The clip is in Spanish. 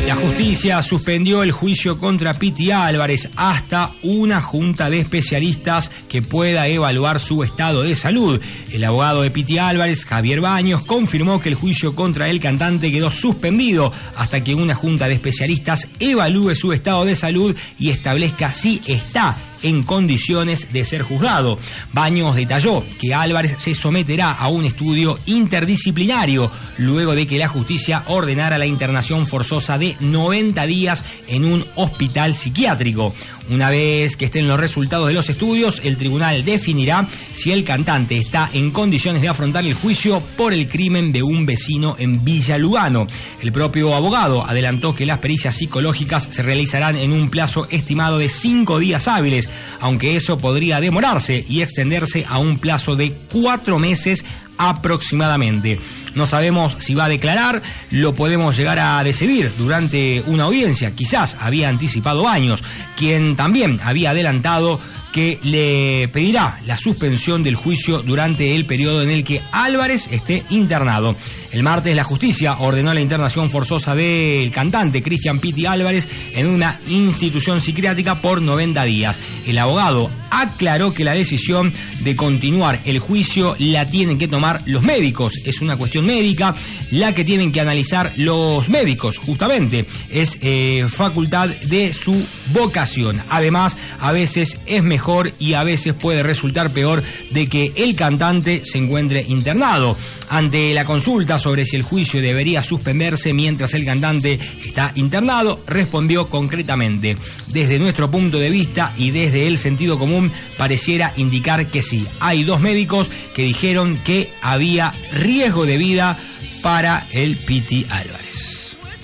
La justicia suspendió el juicio contra Piti Álvarez hasta una junta de especialistas que pueda evaluar su estado de salud. El abogado de Piti Álvarez, Javier Baños, confirmó que el juicio contra el cantante quedó suspendido hasta que una junta de especialistas evalúe su estado de salud y establezca si está en condiciones de ser juzgado. Baños detalló que Álvarez se someterá a un estudio interdisciplinario luego de que la justicia ordenara la internación forzosa de 90 días en un hospital psiquiátrico. Una vez que estén los resultados de los estudios, el tribunal definirá si el cantante está en condiciones de afrontar el juicio por el crimen de un vecino en Villa Lugano. El propio abogado adelantó que las pericias psicológicas se realizarán en un plazo estimado de 5 días hábiles, aunque eso podría demorarse y extenderse a un plazo de 4 meses aproximadamente. No sabemos si va a declarar, lo podemos llegar a decidir durante una audiencia. Quizás había anticipado Baños, quien también había adelantado que le pedirá la suspensión del juicio durante el periodo en el que Álvarez esté internado. El martes la justicia ordenó la internación forzosa del cantante Cristian Piti Álvarez en una institución psiquiátrica por 90 días. El abogado aclaró que la decisión de continuar el juicio la tienen que tomar los médicos. Es una cuestión médica la que tienen que analizar los médicos, justamente. Es facultad de su vocación. Además, a veces es mejor y a veces puede resultar peor de que el cantante se encuentre internado. Ante la consulta sobre si el juicio debería suspenderse mientras el cantante está internado, respondió concretamente: desde nuestro punto de vista y desde el sentido común, pareciera indicar que sí. Hay 2 médicos que dijeron que había riesgo de vida para el Piti Álvarez.